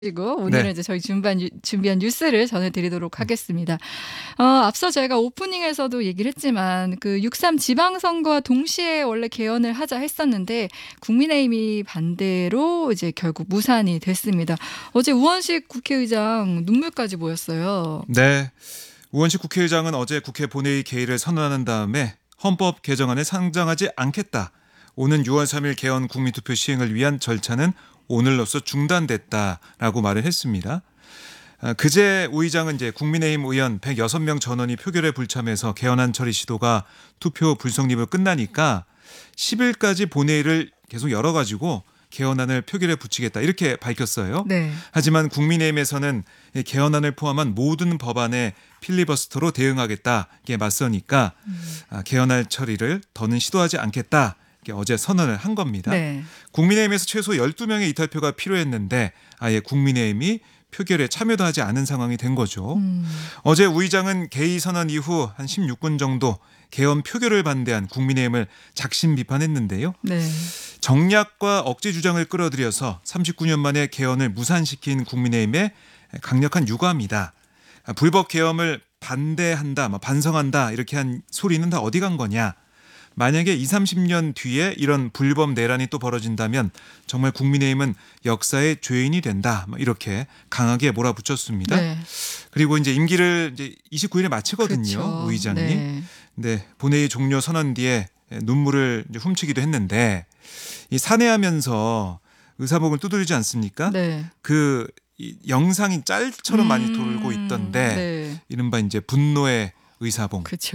그리고 오늘은 네. 이제 저희 준비한 뉴스를 전해드리도록 하겠습니다. 앞서 제가 오프닝에서도 얘기를 했지만 그 6.3 지방선거와 동시에 원래 개헌을 하자 했었는데 국민의힘이 반대로 이제 결국 무산이 됐습니다. 어제 우원식 국회의장 눈물까지 보였어요. 네. 우원식 국회의장은 어제 국회 본회의 개의를 선언하는 다음에 헌법 개정안을 상정하지 않겠다. 오는 6월 3일 개헌 국민투표 시행을 위한 절차는 오늘로써 중단됐다라고 말을 했습니다. 그제 우 의장은 이제 국민의힘 의원 106명 전원이 표결에 불참해서 개헌안 처리 시도가 투표 불성립으로 끝나니까 10일까지 본회의를 계속 열어가지고 개헌안을 표결에 붙이겠다 이렇게 밝혔어요. 네. 하지만 국민의힘에서는 개헌안을 포함한 모든 법안에 필리버스터로 대응하겠다 이게 맞서니까 개헌안 처리를 더는 시도하지 않겠다. 어제 선언을 한 겁니다. 네. 국민의힘에서 최소 12명의 이탈표가 필요했는데 아예 국민의힘이 표결에 참여도 하지 않은 상황이 된 거죠. 어제 우 의장은 개의 선언 이후 한 16분 정도 개헌 표결을 반대한 국민의힘을 작심 비판했는데요. 네. 정략과 억지 주장을 끌어들여서 39년 만에 개헌을 무산시킨 국민의힘의 강력한 유감이다. 불법 개헌을 반대한다, 반성한다 이렇게 한 소리는 다 어디 간 거냐. 만약에 20, 30년 뒤에 이런 불법 내란이 또 벌어진다면 정말 국민의힘은 역사의 죄인이 된다. 이렇게 강하게 몰아붙였습니다. 네. 그리고 이제 임기를 이제 29일에 마치거든요. 그렇죠. 우 의장이. 네. 네, 본회의 종료 선언 뒤에 눈물을 이제 훔치기도 했는데 이 산회하면서 의사봉을 두드리지 않습니까? 네. 이 영상이 짤처럼 많이 돌고 있던데 네. 이른바 이제 분노의 의사봉. 그렇죠.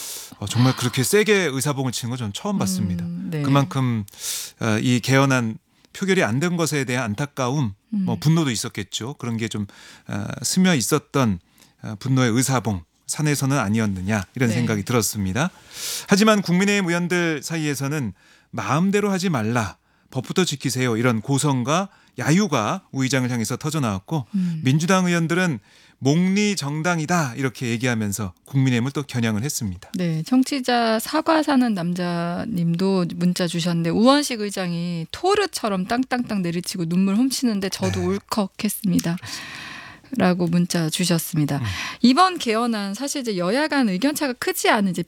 정말 그렇게 세게 의사봉을 치는 건 저는 처음 봤습니다. 네. 그만큼 이 개헌안 표결이 안 된 것에 대한 안타까움, 분노도 있었겠죠. 그런 게 좀 스며 있었던 분노의 의사봉. 산에서는 아니었느냐 이런 네. 생각이 들었습니다. 하지만 국민의힘 의원들 사이에서는 마음대로 하지 말라. 법부터 지키세요. 이런 고성과 야유가 우 의장을 향해서 터져나왔고 민주당 의원들은 목리 정당이다 이렇게 얘기하면서 국민의힘을 또 겨냥을 했습니다. 네, 청취자 사과 사는 남자님도 문자 주셨는데 우원식 의장이 토르처럼 땅땅땅 내리치고 눈물 훔치는데 저도 네. 울컥했습니다. 라고 문자 주셨습니다. 이번 개헌안 사실 이제 여야 간 의견차가 크지 않은 이제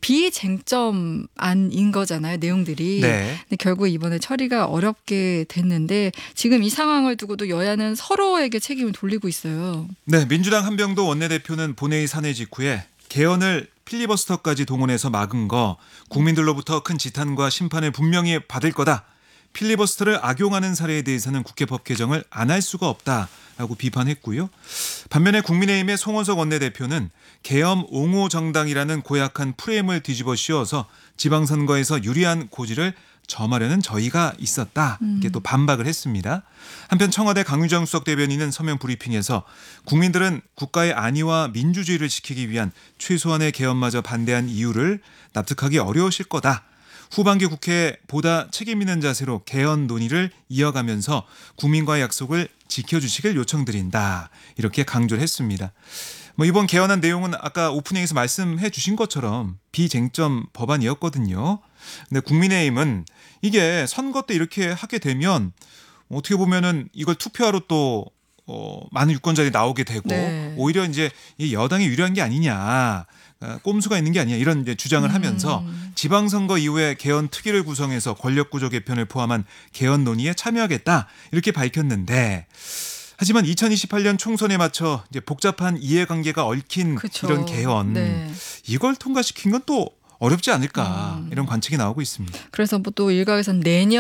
비쟁점안인 거잖아요. 내용들이. 네. 근데 결국 이번에 처리가 어렵게 됐는데 지금 이 상황을 두고도 여야는 서로에게 책임을 돌리고 있어요. 네, 민주당 한병도 원내대표는 본회의 산회 직후에 개헌을 필리버스터까지 동원해서 막은 거 국민들로부터 큰 지탄과 심판을 분명히 받을 거다. 필리버스터를 악용하는 사례에 대해서는 국회법 개정을 안 할 수가 없다라고 비판했고요. 반면에 국민의힘의 송원석 원내대표는 계엄 옹호 정당이라는 고약한 프레임을 뒤집어 씌워서 지방선거에서 유리한 고지를 점하려는 저희가 있었다. 이렇게 또 반박을 했습니다. 한편 청와대 강유정 수석 대변인은 서면 브리핑에서 국민들은 국가의 안위와 민주주의를 지키기 위한 최소한의 개헌마저 반대한 이유를 납득하기 어려우실 거다. 후반기 국회에 보다 책임 있는 자세로 개헌 논의를 이어가면서 국민과의 약속을 지켜주시길 요청드린다. 이렇게 강조를 했습니다. 이번 개헌안 내용은 아까 오프닝에서 말씀해 주신 것처럼 비쟁점 법안이었거든요. 근데 국민의힘은 이게 선거 때 이렇게 하게 되면 어떻게 보면은 이걸 투표하러 또 많은 유권자들이 나오게 되고 네. 오히려 이제 이 여당이 유리한 게 아니냐. 꼼수가 있는 게 아니냐 이런 이제 주장을 하면서 지방선거 이후에 개헌 특위를 구성해서 권력구조 개편을 포함한 개헌 논의에 참여하겠다 이렇게 밝혔는데 하지만 2028년 총선에 맞춰 이제 복잡한 이해관계가 얽힌 그쵸. 이런 개헌 네. 이걸 통과시킨 건 또 어렵지 않을까 이런 관측이 나오고 있습니다. 그래서 뭐 또 일각에서는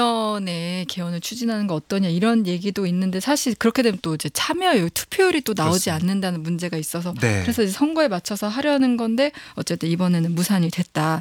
내년에 개헌을 추진하는 거 어떠냐 이런 얘기도 있는데 사실 그렇게 되면 또 이제 참여율, 투표율이 또 나오지 그렇습니다. 않는다는 문제가 있어서 네. 그래서 이제 선거에 맞춰서 하려는 건데 어쨌든 이번에는 무산이 됐다.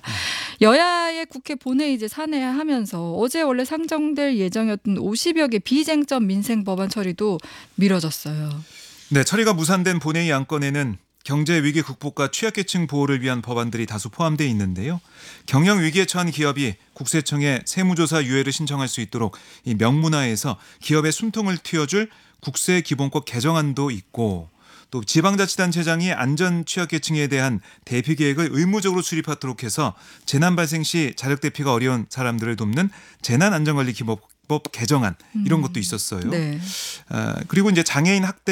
여야의 국회 본회의 이제 산회하면서 어제 원래 상정될 예정이었던 50여 개 비쟁점 민생 법안 처리도 미뤄졌어요. 네, 처리가 무산된 본회의 안건에는 경제 위기 극복과 취약계층 보호를 위한 법안들이 다수 포함되어 있는데요. 경영 위기에 처한 기업이 국세청에 세무조사 유예를 신청할 수 있도록 이 명문화해서 기업의 숨통을 틔워줄 국세기본법 개정안도 있고 또 지방자치단체장이 안전 취약계층에 대한 대피 계획을 의무적으로 수립하도록 해서 재난 발생 시 자력 대피가 어려운 사람들을 돕는 재난안전관리기법 개정안 이런 것도 있었어요. 네. 그리고 이제 장애인 학대